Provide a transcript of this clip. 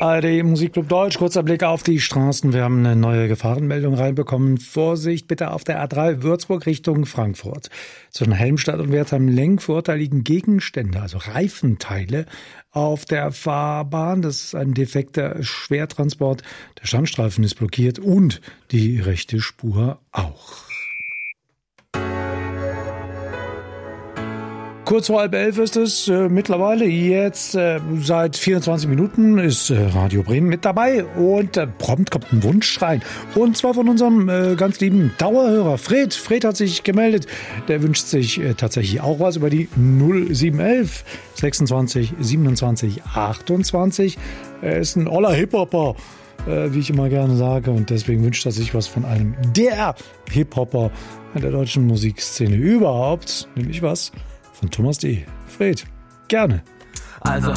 ARD Musikclub Deutsch, kurzer Blick auf die Straßen. Wir haben eine neue Gefahrenmeldung reinbekommen. Vorsicht bitte auf der A3 Würzburg Richtung Frankfurt. Zwischen Helmstadt und Wertheim-Lenkfurt liegen Gegenstände, also Reifenteile, auf der Fahrbahn. Das ist ein defekter Schwertransport. Der Standstreifen ist blockiert und die rechte Spur auch. Kurz vor 10:30 ist es mittlerweile. Jetzt seit 24 Minuten ist Radio Bremen mit dabei und prompt kommt ein Wunsch rein. Und zwar von unserem ganz lieben Dauerhörer Fred. Fred hat sich gemeldet. Der wünscht sich tatsächlich auch was über die 0711 26 27 28. Er ist ein oller Hip-Hopper, wie ich immer gerne sage. Und deswegen wünscht er sich was von einem der Hip-Hopper der deutschen Musikszene überhaupt. Nämlich was von Thomas D. Fred, gerne. Also